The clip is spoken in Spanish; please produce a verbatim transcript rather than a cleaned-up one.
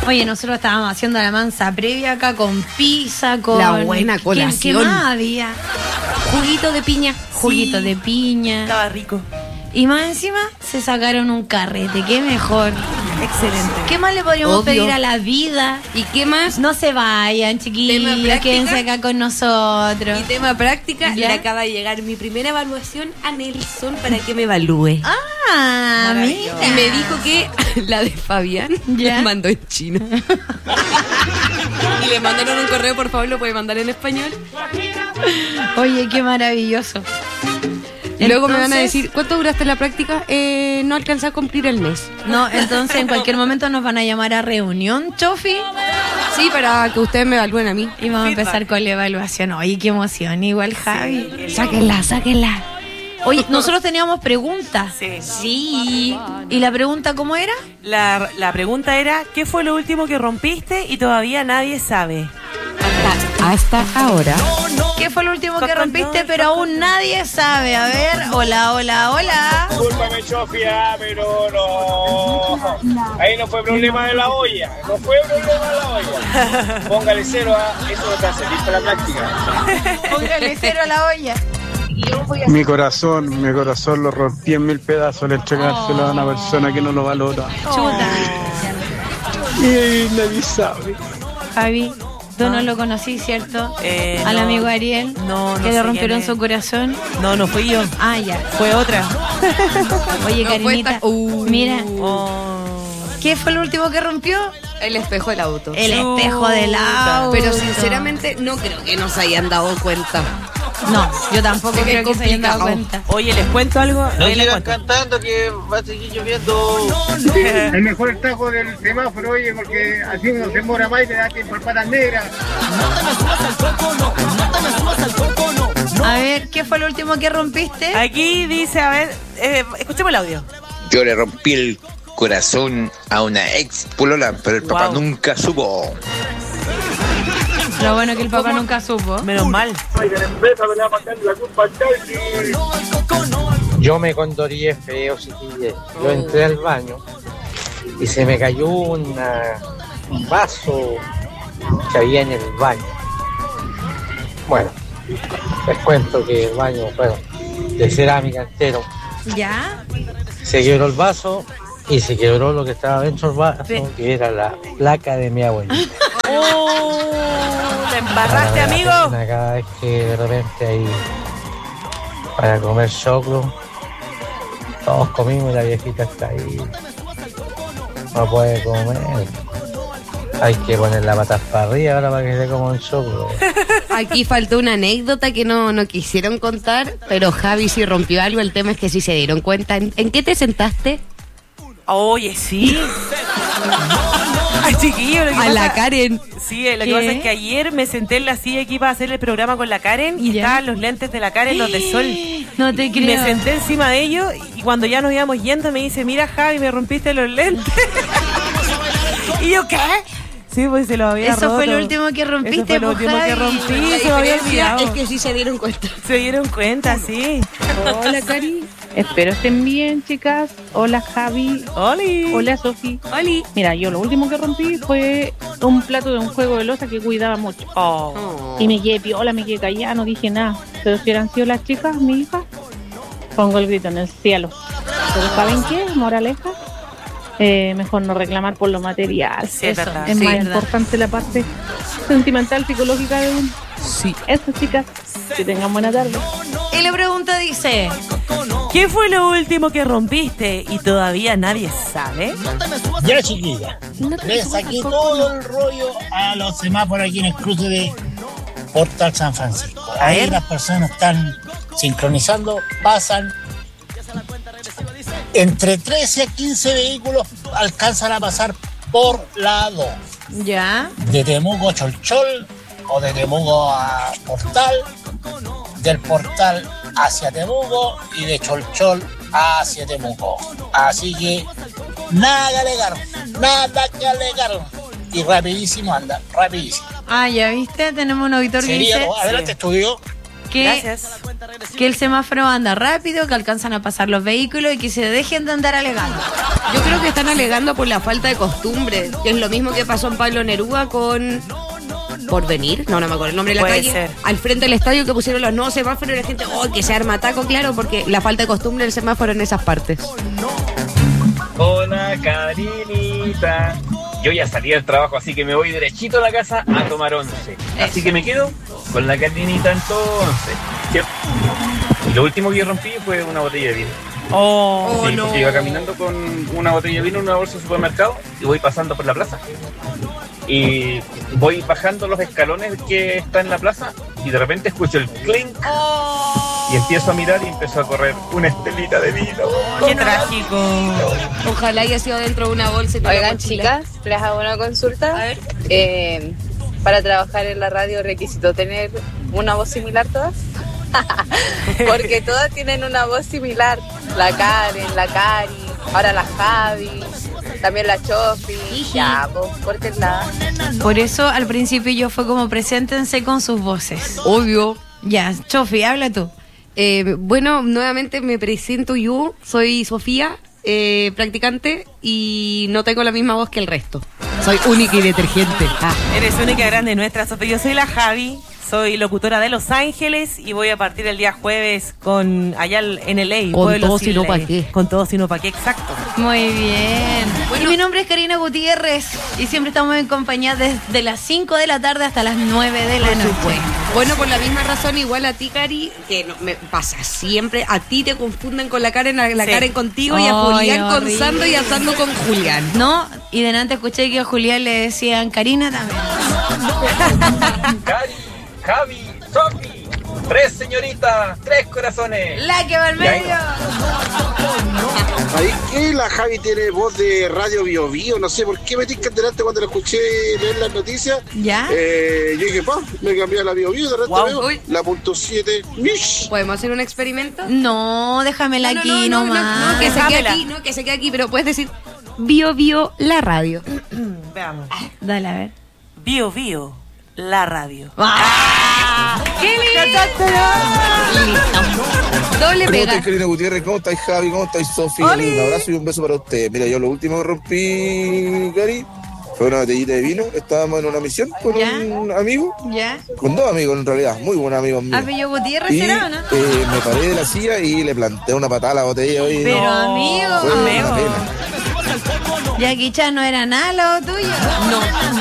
Oye, nosotros estábamos haciendo la mansa previa acá con pizza, con... La buena colación. ¿Qué, qué más había? Juguito de piña. Juguito Sí. de piña. Estaba rico. Y más encima se sacaron un carrete. Qué mejor. Excelente. ¿Qué más le podríamos Obvio. pedir a la vida? ¿Y qué más? No se vayan, chiquillos. Tema práctica. Quédense acá con nosotros. Y tema práctica, ¿Ya? le acaba de llegar mi primera evaluación a Nelson para que me evalúe. Ah, mira. Y me dijo que la de Fabián ¿Ya? me mandó en chino. Y le mandaron un correo, por favor, lo puede mandar en español. Oye, qué maravilloso. Y luego me van a Entonces- decir, ¿cuánto duraste la práctica? Eh, no alcancé a cumplir el mes. No, entonces en cualquier momento nos van a llamar a reunión, Chofi. Sí, para que ustedes me evalúen a mí. Y vamos a empezar con la evaluación. Oye, qué emoción, igual Javi. Sáquenla, sáquenla. Oye, nosotros teníamos preguntas. Sí. Sí. ¿Y la pregunta cómo era? La, la pregunta era, ¿qué fue lo último que rompiste y todavía nadie sabe? Hasta, hasta ahora. ¿Qué fue lo último que rompiste, pero aún nadie sabe? A ver, hola, hola, hola. Discúlpame, Chofia, pero no. Ahí no fue problema de la olla. No fue problema de la olla. Póngale cero a eso no te hace servir para la práctica. Póngale cero a la olla. Mi corazón, mi corazón lo rompí en mil pedazos al entregárselo a una persona que no lo valora. Chuta. Y nadie sabe. Javi, tú no lo conocí, ¿cierto? Eh, Al no. amigo Ariel. No, no Que le sé rompieron quién es. su corazón. No, no fui yo. Ah, ya. Fue otra. Oye, No fue Karinita, esta- Uh. mira, Oh. ¿qué fue lo último que rompió? El espejo del auto. El espejo del auto. Pero sinceramente no creo que nos hayan dado cuenta. No, yo tampoco Sé que creo es que se hayan dado complicado. cuenta. Oye, les cuento algo. No Ahí les sigan cuento. cantando que va a seguir lloviendo. El mejor tajo del semáforo, oye, porque así uno se mora más y le da tiempo al patas negras. A ver, ¿qué fue lo último que rompiste? Aquí dice, a ver, eh, escuchemos el audio. Yo le rompí el corazón a una ex polola, pero el papá Wow. nunca supo. Lo bueno que el papá nunca supo. Menos mal. Oiga, la empresa me le va a mandar la culpa al taxi. Yo me condorí feo, chiquillos. Yo entré al baño y se me cayó una, un vaso que había en el baño. Bueno, les cuento que el baño, bueno, de cerámica entero. ¿Ya? Se quebró el vaso y se quebró lo que estaba dentro del vaso, Pe- que era la placa de mi abuelita. ¡Oh! ¿Te embarraste, Para la amigo? cocina, cada vez que de repente ahí para comer choclo, todos comimos y la viejita está ahí. No puede comer. Hay que poner la patas para arriba ahora para que se coma un choclo. Aquí faltó una anécdota que no, no quisieron contar, pero Javi sí rompió algo. El tema es que sí se dieron cuenta. ¿En, en qué te sentaste? Oye, sí. Ay, chiquillo, lo que A la pasa- Karen. Sí, eh, lo ¿Qué? que pasa es que ayer me senté en la silla aquí para hacer el programa con la Karen y Ya. estaban los lentes de la Karen, los de sol. No te Y me creo. senté encima de ellos y cuando ya nos íbamos yendo me dice, mira Javi, me rompiste los lentes. Y yo, ¿qué? Sí, pues se lo había Eso fue roto. lo último que rompiste, Eso fue lo pues, último que Javi. rompí, La se me había diferencia olvidado. es que sí se dieron cuenta. Se dieron cuenta, sí. Hola, Cari. Espero estén bien, chicas. Hola, Javi. Oli. Hola, Sofi. Oli. Mira, yo lo último que rompí fue un plato de un juego de loza que cuidaba mucho. Oh. Y me quedé piola, me quedé callada, no dije nada. Pero si hubieran sido las chicas, mi hija, pongo el grito en el cielo. Pero ¿saben qué? Moraleja. Eh, mejor no reclamar por lo material. Sí, es Eso, verdad. es Sí, más verdad. importante la parte sentimental, psicológica de uno. Sí. Eso, chicas. Que tengan buena tarde. Y la pregunta dice, ¿Qué fue lo último que rompiste y todavía nadie sabe? Ya, chiquilla. Le saqué todo el rollo a los semáforos aquí en el cruce de Portal San Francisco. A Ahí ver. las personas están sincronizando, pasan. Entre trece a quince vehículos alcanzan a pasar por lado. ¿ya? De Temuco a Cholchol o de Temuco a Portal, del Portal hacia Temuco y de Cholchol hacia Temuco. Así que nada que alegar, nada que alegar. Y rapidísimo anda, rapidísimo. Ah, ya viste, tenemos un auditor que Sería, dice, adelante, estudio. que, Gracias. que el semáforo anda rápido, que alcanzan a pasar los vehículos y que se dejen de andar alegando. Yo creo que están alegando por la falta de costumbre. Que es lo mismo que pasó en Pablo Neruda con Porvenir, no, no me acuerdo el nombre de la Puede calle. ser. Al frente del estadio que pusieron los nuevos semáforos y la gente, oh, que se arma taco, claro, porque la falta de costumbre del semáforo en esas partes. Hola, Karinita. Yo ya salí del trabajo, así que me voy derechito a la casa a tomar once. Así que me quedo con la Karinita entonces. ¿Cierto? Y lo último que yo rompí fue una botella de vino. Oh, Sí, no. porque iba caminando con una botella de vino en una bolsa de supermercado y voy pasando por la plaza. Y voy bajando los escalones que está en la plaza y de repente escucho el clink y empiezo a mirar y empezó a correr una estelita de vino. Qué trágico. Ojalá haya sido dentro de una bolsa. Y no la Oigan, mochila. chicas, les hago una consulta. A ver. Eh, para trabajar en la radio, ¿requisito tener una voz similar todas? Porque todas tienen una voz similar. La Karen, la Cari, ahora la Javi, también la Chofi. Ya, pues, córtenla. Por eso al principio yo fue como preséntense con sus voces. Obvio. Ya, Chofi, habla tú. Eh, bueno, nuevamente me presento yo, soy Sofía, eh, practicante, y no tengo la misma voz que el resto. Soy única y detergente. Ah. Eres única grande nuestra, Sofía. Yo soy la Javi, soy locutora de Los Ángeles y voy a partir el día jueves con allá en L A. Con Pueblo todo, sin sino ley. pa' qué. Con todo, sino pa' qué, exacto. Muy bien. Y mi nombre es Karina Gutiérrez y siempre estamos en compañía desde las cinco de la tarde hasta las nueve de la noche. Bueno, por la misma razón, igual a ti, Cari, que no, me pasa siempre, a ti te confunden con la Karen, a la Sí. Karen contigo y a Ay, Julián con horrible. Sandro y a Sandro con Julián. No, y delante escuché que a Julián le decían Karina también. Cari, Javi, Sofi, tres señoritas, tres corazones. La que va al medio. ¿Ahí qué? La Javi tiene voz de Radio Bio Bio, no sé por qué me tinca delante cuando la escuché leer las noticias. ¿Ya? Eh, yo dije, pa, me cambié a la Bio Bio, de repente Guau. veo Uy. la punto siete. ¡Mish! ¿Podemos hacer un experimento? No, déjamela No, no, aquí no, no, nomás. no, no, que se quede Déjamela. aquí, no, que se quede aquí, pero puedes decir Bio Bio la radio. Veamos. Dale, a ver. Bio Bio, la radio. ¡Qué lindo! Doble ¿Cómo pega. estáis, Karina Gutiérrez? ¿Cómo estáis, Javi? ¿Cómo estáis, Sofía? ¡Oli! Un abrazo y un beso para ustedes. Mira, yo lo último que rompí, Cari, fue una botellita de vino. Estábamos en una misión con ¿Ya? un amigo, ¿Ya? con dos amigos en realidad, muy buenos amigos míos. ¿Apellido Gutiérrez Y será o no? eh, me paré de la silla y le planté una patada a la botella. Hoy, Pero Fue amigo, una amigo. pena. Jackie Chan no era nada lo tuyo. No,